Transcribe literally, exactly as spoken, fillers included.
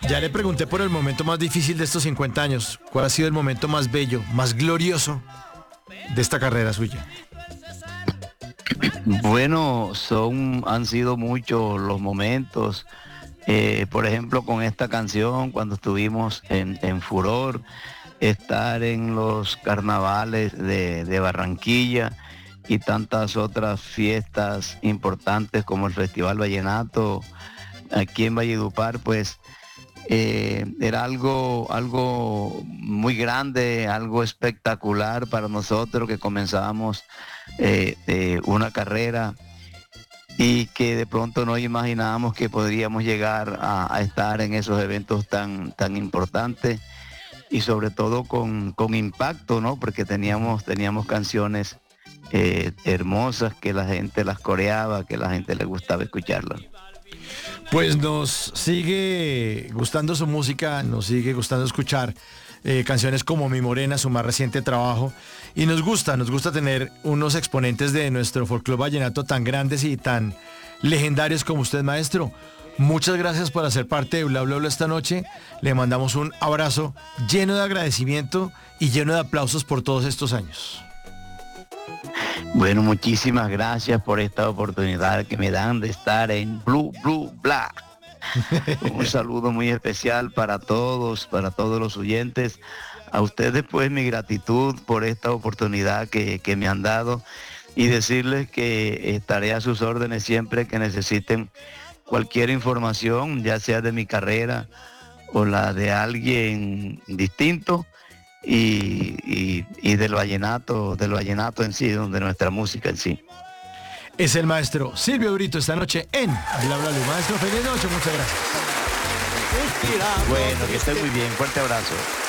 Ya le pregunté por el momento más difícil de estos cincuenta años. ¿Cuál ha sido el momento más bello, más glorioso de esta carrera suya? Bueno, son, han sido muchos los momentos. Eh, por ejemplo, con esta canción, cuando estuvimos en, en Furor, estar en los carnavales de, de Barranquilla y tantas otras fiestas importantes como el Festival Vallenato aquí en Valledupar, pues eh, era algo, algo muy grande, algo espectacular para nosotros que comenzábamos eh, eh, una carrera y que de pronto no imaginábamos que podríamos llegar a, a estar en esos eventos tan, tan importantes y sobre todo con, con impacto, ¿no? Porque teníamos, teníamos canciones eh, hermosas que la gente las coreaba, que la gente le gustaba escucharlas. Pues nos sigue gustando su música, nos sigue gustando escuchar eh, canciones como Mi Morena, su más reciente trabajo, y nos gusta, nos gusta tener unos exponentes de nuestro folclore vallenato tan grandes y tan legendarios como usted, maestro. Muchas gracias por hacer parte de Bla Bla Bla esta noche. Le mandamos un abrazo lleno de agradecimiento y lleno de aplausos por todos estos años. Bueno, muchísimas gracias por esta oportunidad que me dan de estar en Blue Blue Bla. Un saludo muy especial para todos, para todos los oyentes. A ustedes pues mi gratitud por esta oportunidad que, que me han dado y decirles que estaré a sus órdenes siempre que necesiten cualquier información, ya sea de mi carrera o la de alguien distinto. Y, y, y del vallenato, del vallenato en sí, de nuestra música en sí. Es el maestro Silvio Brito esta noche en Bla Bla Bla. Maestro, feliz noche, muchas gracias. Bueno, que esté muy bien, fuerte abrazo.